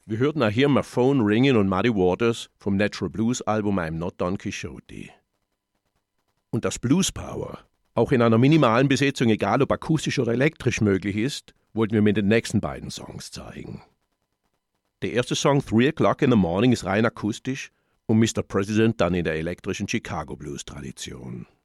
Wir hörten I Hear My Phone Ringing und Muddy Waters vom Natural Blues Album I'm Not Don Quixote. Und das Blues Power, auch in einer minimalen Besetzung, egal ob akustisch oder elektrisch möglich ist, wollten wir mit den nächsten beiden Songs zeigen. Der erste Song 3 O'Clock in the Morning ist rein akustisch und Mr. President dann in der elektrischen Chicago Blues Tradition.